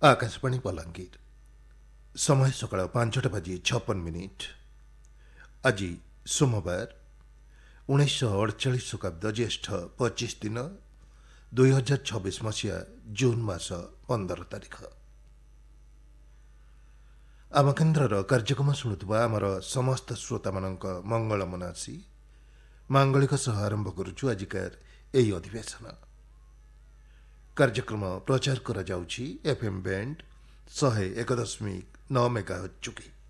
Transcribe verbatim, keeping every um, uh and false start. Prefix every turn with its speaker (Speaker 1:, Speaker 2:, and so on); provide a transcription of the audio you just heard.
Speaker 1: आकाशवाणी बलांगीर समय सकाळ पांचटा बाजी छप्पन मिनिट आज सोमवार उन्नीस अड़चाश शताब्द ज्येष्ठ पच्चीस दिन दुई हजार छब्बीस मसीहा जून मास पंदर तारिख आम केन्द्र कार्यक्रम शुणुवा आमर समस्त श्रोता मानक मंगल मनासी मांगलिक सह आरंभ करुचु आजिकार यही अधिवेशन कार्यक्रम प्रचार करा जाउछि एफएम बैंड शहे एक दशमिक नौ मेगा चुकी